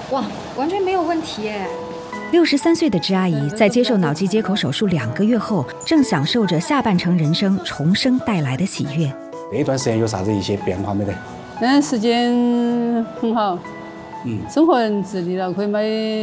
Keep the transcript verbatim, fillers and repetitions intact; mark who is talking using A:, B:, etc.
A: 哇，完全没有问题耶！
B: 六十三岁的支阿姨在接受脑肌接口手术两个月后，正享受着下半程人生重生带来的喜悦。
C: 这一段时间有啥子一些变化没得？
D: 那段时间很好，
C: 嗯，
D: 生活很自理了，可以买